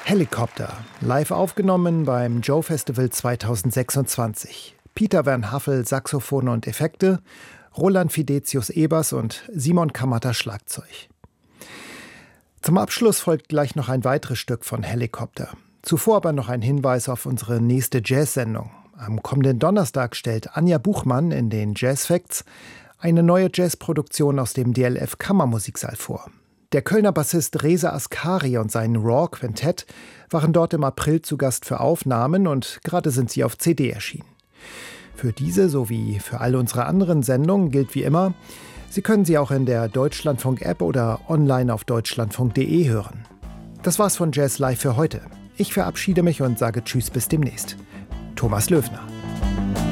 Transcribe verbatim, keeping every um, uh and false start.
Helikopter, live aufgenommen beim Joe Festival zweitausendsechsundzwanzig. Peter Wernhaffel, Saxophon und Effekte, Roland Fidetius E-Bass und Simon Kamata Schlagzeug. Zum Abschluss folgt gleich noch ein weiteres Stück von Helikopter. Zuvor aber noch ein Hinweis auf unsere nächste Jazz-Sendung. Am kommenden Donnerstag stellt Anja Buchmann in den Jazz Facts eine neue Jazzproduktion aus dem D L F Kammermusiksaal vor. Der Kölner Bassist Reza Askari und sein Raw Quintett waren dort im April zu Gast für Aufnahmen und gerade sind sie auf C D erschienen. Für diese sowie für all unsere anderen Sendungen gilt wie immer, Sie können sie auch in der Deutschlandfunk-App oder online auf deutschlandfunk punkt de hören. Das war's von Jazz Live für heute. Ich verabschiede mich und sage Tschüss bis demnächst. Thomas Löwner.